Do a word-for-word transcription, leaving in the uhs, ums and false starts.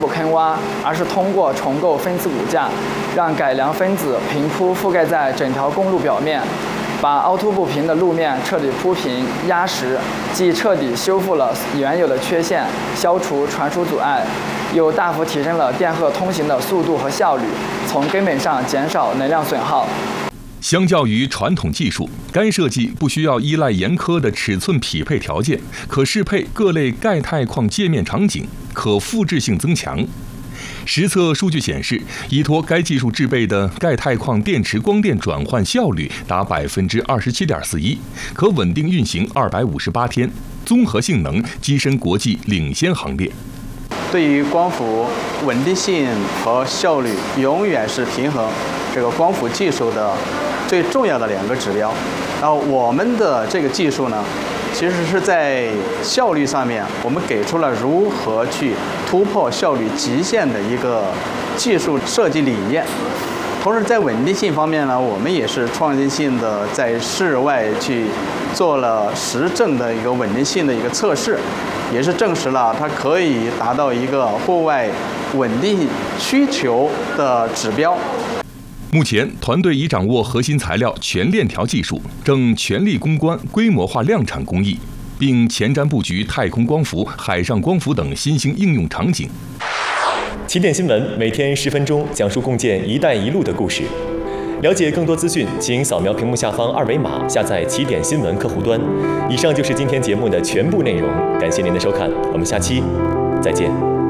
不坑挖，而是通过重构分子骨架，让改良分子平铺覆盖在整条公路表面，把凹凸不平的路面彻底铺平压实，既彻底修复了原有的缺陷，消除传输阻碍，又大幅提升了电荷通行的速度和效率，从根本上减少能量损耗。 相较于传统技术，该设计不需要依赖严苛的尺寸匹配条件，可适配各类钙钛矿界面场景，可复制性增强。实测数据显示，依托该技术制备的钙钛矿电池光电转换效率达百分之二十七点四一，可稳定运行二百五十八天，综合性能跻身国际领先行列。 对于光伏稳定性和效率，永远是平衡这个光伏技术的最重要的两个指标。然后我们的这个技术呢，其实是在效率上面，我们给出了如何去突破效率极限的一个技术设计理念。同时在稳定性方面呢，我们也是创新性的在室外去做了实证的一个稳定性的一个测试，也是证实了它可以达到一个户外稳定需求的指标。 目前，团队已掌握核心材料全链条技术，正全力攻关规模化量产工艺，并前瞻布局太空光伏、海上光伏等新兴应用场景。 起点新闻每天十分钟，讲述共建“一带一路”的故事。了解更多资讯，请扫描屏幕下方二维码，下载起点新闻客户端。以上就是今天节目的全部内容，感谢您的收看，我们下期再见。